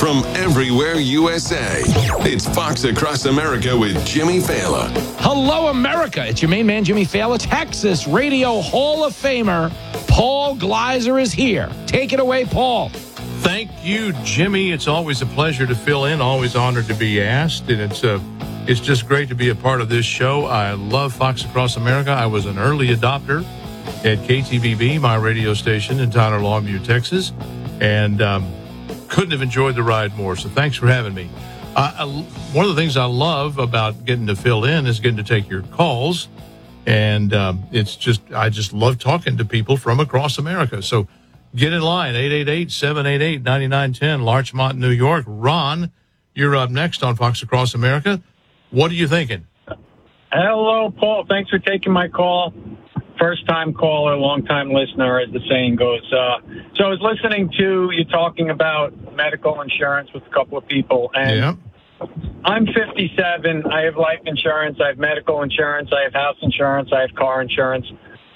from everywhere USA. It's Fox Across America with Jimmy Fallon. Hello, America. It's your main man, Jimmy Fallon. Texas Radio Hall of Famer Paul Gleiser is here. Take it away, Paul. Thank you, Jimmy. It's always a pleasure to fill in, always honored to be asked, and it's just great to be a part of this show. I love Fox Across America. I was an early adopter at KTVB, my radio station in Tyler, Longview, Texas, and couldn't have enjoyed the ride more, so thanks for having me. One of the things I love about getting to fill in is getting to take your calls, and I just love talking to people from across America. So get in line, 888-788-9910, Larchmont, New York. Ron, you're up next on Fox Across America. What are you thinking? Hello, Paul. Thanks for taking my call. First-time caller, long-time listener, as the saying goes. So I was listening to you talking about medical insurance with a couple of people, and I'm 57. I have life insurance. I have medical insurance. I have house insurance. I have car insurance.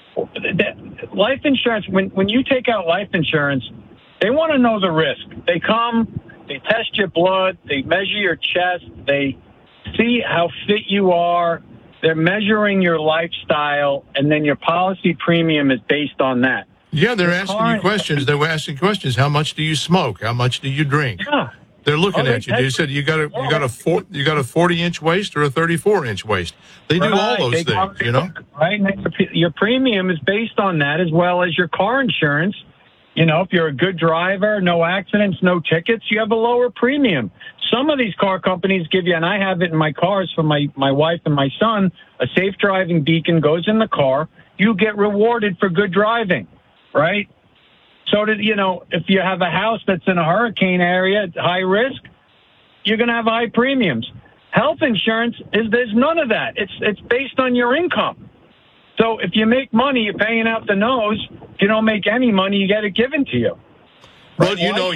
Life insurance, when you take out life insurance, they want to know the risk. They come, they test your blood, they measure your chest, they see how fit you are, they're measuring your lifestyle, and then your policy premium is based on that. Yeah, they're asking you questions. They were asking questions. How much do you smoke? How much do you drink? Yeah. They're looking at you. They said you got a 40-inch waist or a 34-inch waist. They do all those things, you know. Right. Your premium is based on that, as well as your car insurance. You know, if you're a good driver, no accidents, no tickets, you have a lower premium. Some of these car companies give you, and I have it in my cars for my wife and my son, a safe driving beacon goes in the car. You get rewarded for good driving, right? So that, you know, if you have a house that's in a hurricane area, high risk, you're going to have high premiums. Health insurance there's none of that. It's based on your income. So if you make money, you're paying out the nose. If you don't make any money, you get it given to you. Well, right? You know,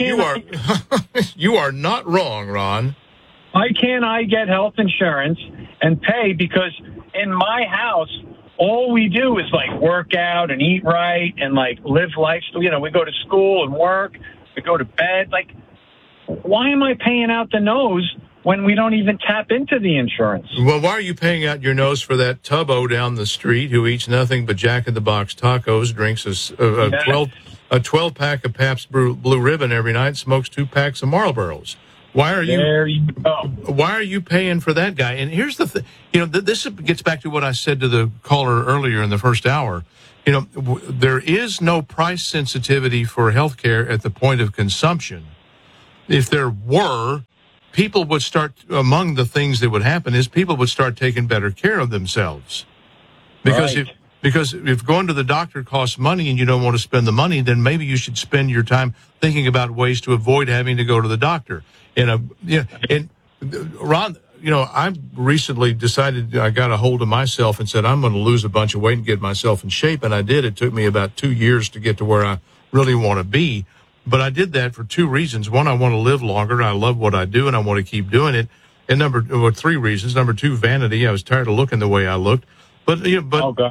you are not wrong, Ron. Why can't I get health insurance and pay? Because in my house, all we do is like work out and eat right and like live life. You know, we go to school and work. We go to bed. Like, why am I paying out the nose when we don't even tap into the insurance? Well, why are you paying out your nose for that tubbo down the street who eats nothing but Jack in the Box tacos, drinks a 12-pack of Pabst Blue Ribbon every night, smokes 2 packs of Marlboros? Why are you paying for that guy? And here's the thing. You know, this gets back to what I said to the caller earlier in the first hour. You know, there is no price sensitivity for healthcare at the point of consumption. If there were, people would start, among the things that would happen is people would start taking better care of themselves. Because if going to the doctor costs money and you don't want to spend the money, then maybe you should spend your time thinking about ways to avoid having to go to the doctor. And Ron, you know, I recently decided, I got a hold of myself and said, I'm going to lose a bunch of weight and get myself in shape. And I did. It took me about 2 years to get to where I really want to be. But I did that for 2 reasons. One, I want to live longer. I love what I do and I want to keep doing it. And 3 reasons. Number 2, vanity. I was tired of looking the way I looked. It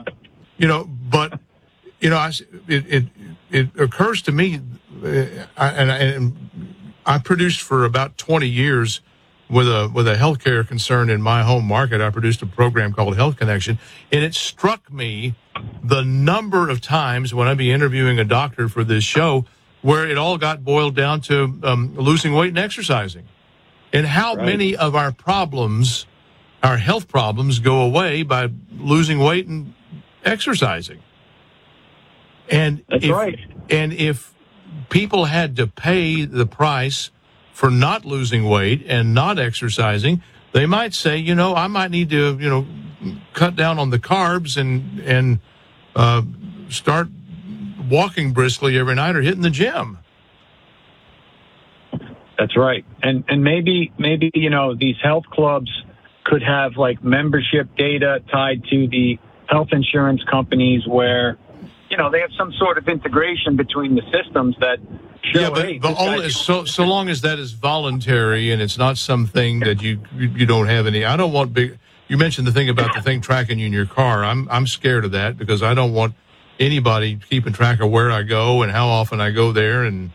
occurs to me, and I produced for about 20 years with a healthcare concern in my home market. I produced a program called Health Connection, and it struck me the number of times when I'd be interviewing a doctor for this show where it all got boiled down to losing weight and exercising, and how many of our problems, our health problems, go away by losing weight and exercising. And if people had to pay the price for not losing weight and not exercising, they might say, you know, I might need to, you know, cut down on the carbs and start walking briskly every night or hitting the gym. That's right. And maybe, you know, these health clubs could have like membership data tied to the health insurance companies where, you know, they have some sort of integration between the systems that show, but only so long as that is voluntary and it's not something that you don't have any. I don't want big. You mentioned the thing about the thing tracking you in your car. I'm scared of that because I don't want anybody keeping track of where I go and how often I go there and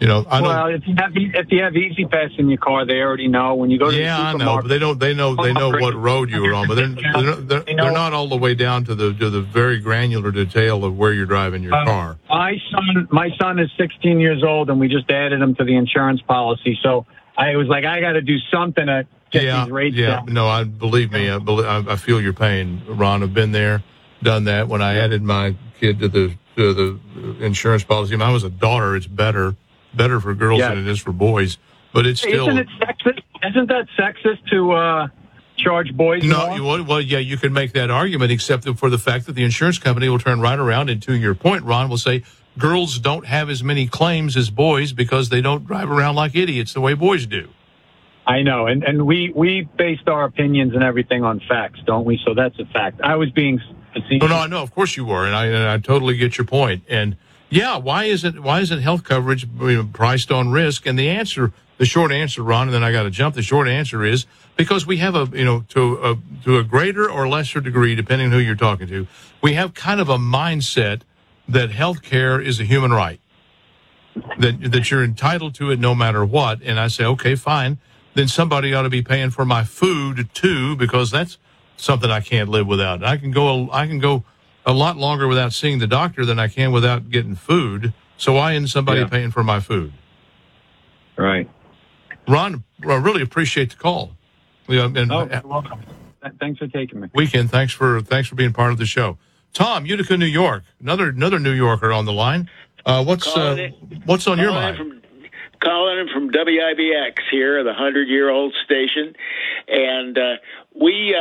Well, if you have Easy Pass in your car, they already know when you go to the I supermarket. know, but they know what road you were on, but they're not all the way down to the very granular detail of where you're driving your car. My son is 16 years old, and we just added him to the insurance policy. So I was like, I got to do something to get these rates down. No, believe me, I feel your pain, Ron. I've been there, done that. When I added my kid to the insurance policy, mine was a daughter. It's better for girls than it is for boys, but it's still. Isn't it sexist? Isn't that sexist to charge boys more? No, well, yeah, you can make that argument, except for the fact that the insurance company will turn right around and, to your point, Ron, will say girls don't have as many claims as boys because they don't drive around like idiots the way boys do. I know, and we based our opinions and everything on facts, don't we? So that's a fact. I was being facetious. No, I know, of course you were, and I totally get your point. And yeah, why isn't health coverage priced on risk? And the short answer, Ron, and then I got to jump. The short answer is because we have to a greater or lesser degree, depending on who you're talking to, we have kind of a mindset that health care is a human right, that you're entitled to it no matter what. And I say, okay, fine. Then somebody ought to be paying for my food too, because that's something I can't live without. And I can go a lot longer without seeing the doctor than I can without getting food. So why isn't somebody paying for my food? Right. Ron, I really appreciate the call. You're welcome. Thanks for taking me. Weekend. Thanks for being part of the show. Tom, Utica, New York. Another New Yorker on the line. What's on your mind? Calling in from WIBX here, the 100-year-old station, and we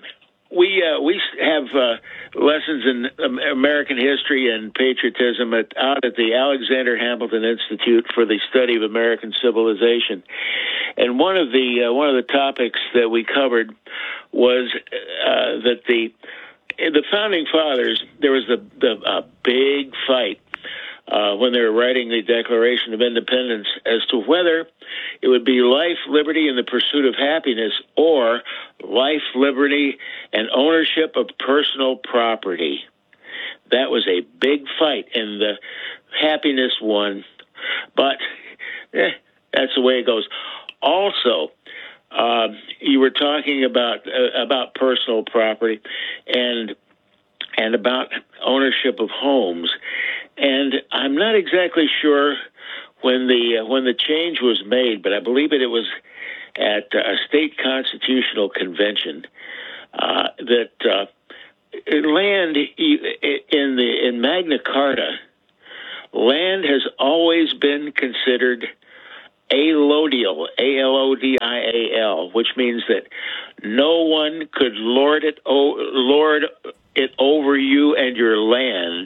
have lessons in American history and patriotism out at the Alexander Hamilton Institute for the Study of American Civilization. And one of the topics that we covered was that the founding fathers, there was the big fight when they were writing the Declaration of Independence as to whether it would be life, liberty, and the pursuit of happiness, or life, liberty, and ownership of personal property. That was a big fight, and the happiness won. But that's the way it goes. Also, you were talking about personal property and about ownership of homes. And I'm not exactly sure when the change was made, but I believe it was at a state constitutional convention that land in Magna Carta, land has always been considered allodial, A-L-O-D-I-A-L, which means that no one could lord it over you and your land.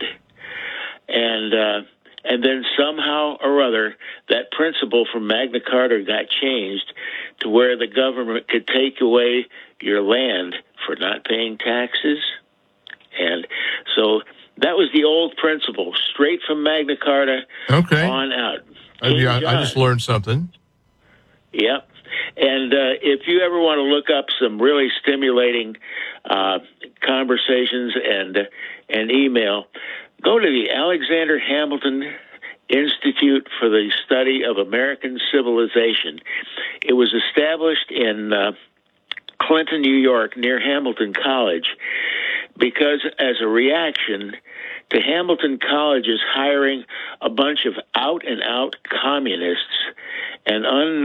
And then somehow or other, that principle from Magna Carta got changed to where the government could take away your land for not paying taxes. And so that was the old principle, straight from Magna Carta on out. I just learned something. Yep. And if you ever want to look up some really stimulating conversations and email, go to the Alexander Hamilton Institute for the Study of American Civilization. It was established in Clinton, New York, near Hamilton College, because as a reaction to Hamilton College's hiring a bunch of out-and-out communists and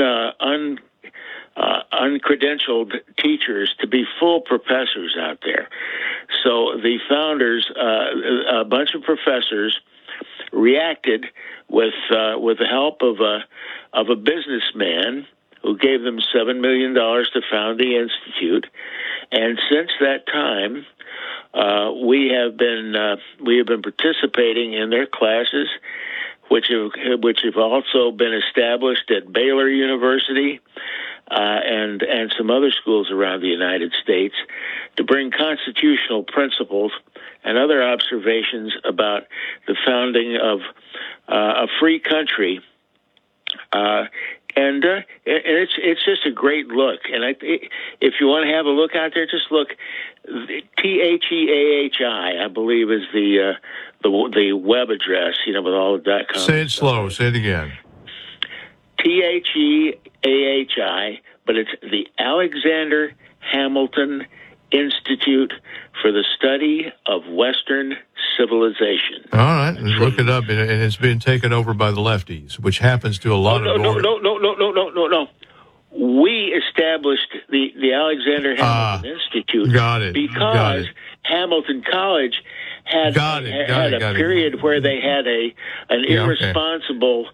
uncredentialed teachers to be full professors out there. So the founders, a bunch of professors, reacted with the help of a businessman who gave them $7 million to found the institute. And since that time, we have been participating in their classes, which have also been established at Baylor University and some other schools around the United States, to bring constitutional principles and other observations about the founding of a free country. And it's just a great look. And if you want to have a look out there, just look. THEAHI, I believe, is the web address. With all of .com. Say it slow. Say it again. THEAHI, but it's the Alexander Hamilton Institute for the Study of Western Civilization. All right, look it up, and it's been taken over by the lefties, which happens to a lot of... No. We established the Alexander Hamilton Institute because Hamilton College had a period where they had an irresponsible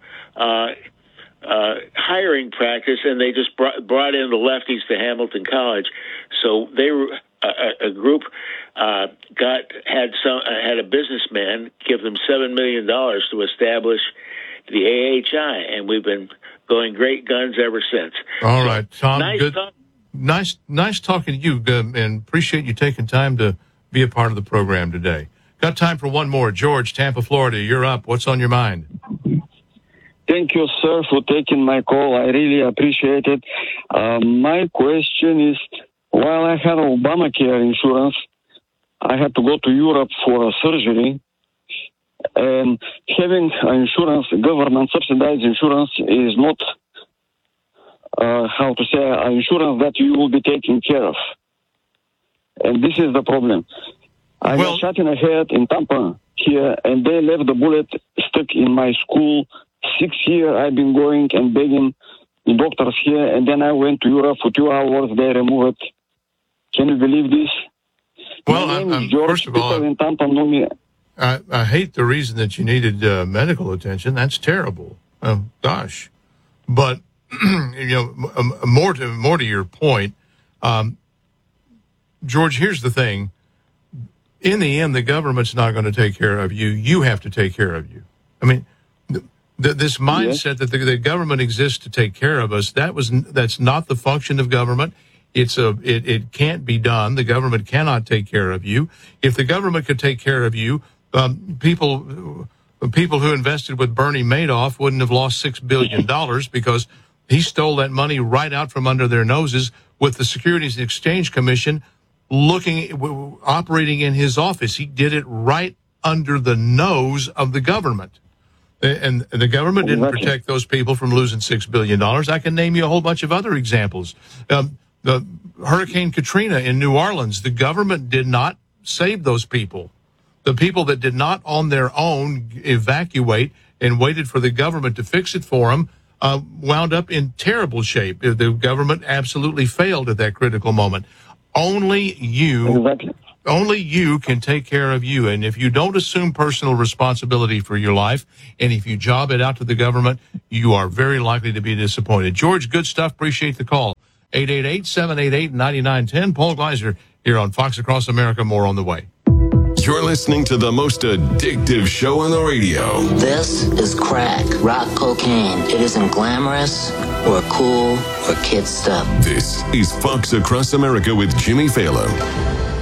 hiring practice, and they just brought in the lefties to Hamilton College. So they were a group had a businessman give them $7 million to establish the AHI, and we've been going great guns ever since. All right, Tom. Nice talking to you, and appreciate you taking time to be a part of the program today. Got time for one more. George, Tampa, Florida, you're up. What's on your mind? Thank you, sir, for taking my call. I really appreciate it. My question is, while I had Obamacare insurance, I had to go to Europe for a surgery. And having insurance, government-subsidized insurance, is not, insurance that you will be taken care of. And this is the problem. I was shot in the head in Tampa here, and they left the bullet stuck in my school. 6 years I've been going and begging the doctors here, and then I went to Europe for 2 hours. They removed it. Can you believe this? Well, my name is George. First of all, people in Tampa know me. I hate the reason that you needed medical attention. That's terrible. Gosh. But, more to your point, George, here's the thing. In the end, the government's not going to take care of you. You have to take care of you. I mean, this mindset that the government exists to take care of us, that's not the function of government. It can't be done. The government cannot take care of you. If the government could take care of you, people who invested with Bernie Madoff wouldn't have lost $6 billion because he stole that money right out from under their noses with the Securities and Exchange Commission operating in his office. He did it right under the nose of the government. And the government didn't protect those people from losing $6 billion. I can name you a whole bunch of other examples. The Hurricane Katrina in New Orleans, the government did not save those people. The people that did not on their own evacuate and waited for the government to fix it for them wound up in terrible shape. The government absolutely failed at that critical moment. Only you can take care of you. And if you don't assume personal responsibility for your life, and if you job it out to the government, you are very likely to be disappointed. George, good stuff. Appreciate the call. 888-788-9910. Paul Gleiser here on Fox Across America. More on the way. You're listening to the most addictive show on the radio. This is crack, rock cocaine. It isn't glamorous or cool or kid stuff. This is Fox Across America with Jimmy Fallon.